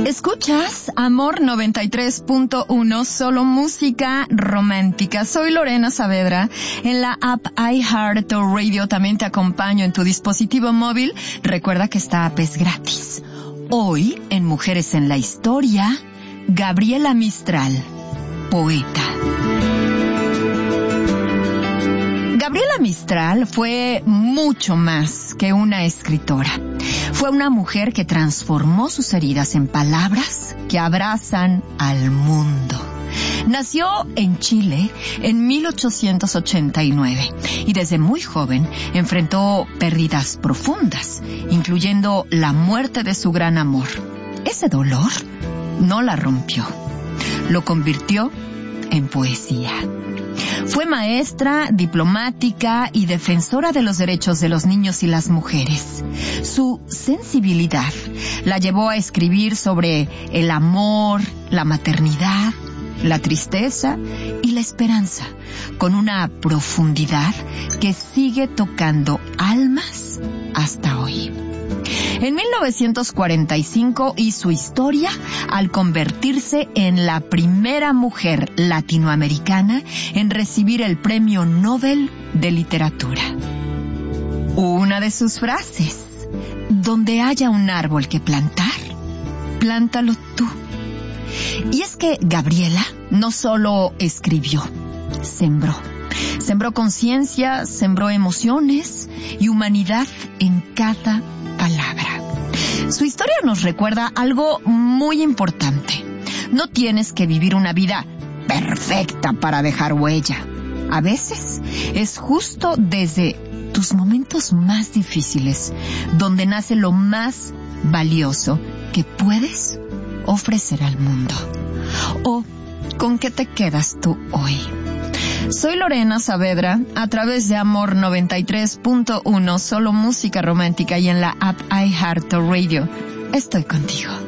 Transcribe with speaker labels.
Speaker 1: Escuchas Amor 93.1, solo música romántica. Soy Lorena Saavedra. En la app iHeartRadio también te acompaño en tu dispositivo móvil. Recuerda que esta app es gratis. Hoy, en Mujeres en la Historia, Gabriela Mistral, poeta. Gabriela Mistral fue mucho más que una escritora. Fue una mujer que transformó sus heridas en palabras que abrazan al mundo. Nació en Chile en 1889 y desde muy joven enfrentó pérdidas profundas, incluyendo la muerte de su gran amor. Ese dolor no la rompió, lo convirtió en poesía. Fue maestra, diplomática y defensora de los derechos de los niños y las mujeres. Su sensibilidad la llevó a escribir sobre el amor, la maternidad, la tristeza y la esperanza, con una profundidad que sigue tocando almas hasta hoy. En 1945 hizo historia al convertirse en la primera mujer latinoamericana en recibir el Premio Nobel de Literatura. Una de sus frases: donde haya un árbol que plantar, plántalo tú. Y es que Gabriela no solo escribió, sembró. Sembró conciencia, sembró emociones y humanidad en cada palabra. Su historia nos recuerda algo muy importante. No tienes que vivir una vida perfecta para dejar huella. A veces es justo desde tus momentos más difíciles donde nace lo más valioso que puedes ofrecer al mundo. ¿O con qué te quedas tú hoy? Soy Lorena Saavedra, a través de Amor 93.1, solo música romántica, y en la app iHeartRadio. Estoy contigo.